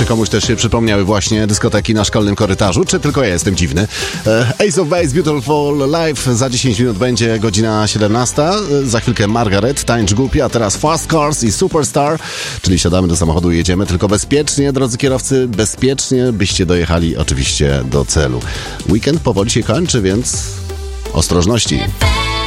Czy komuś też się przypomniały właśnie dyskoteki na szkolnym korytarzu, czy tylko ja jestem dziwny? Ace of Base, Beautiful Life, za 10 minut będzie godzina 17. Za chwilkę Margaret, Tańcz Głupia, a teraz Fast Cars i Superstar, czyli siadamy do samochodu i jedziemy, tylko bezpiecznie, drodzy kierowcy, bezpiecznie, byście dojechali oczywiście do celu. Weekend powoli się kończy, więc ostrożności.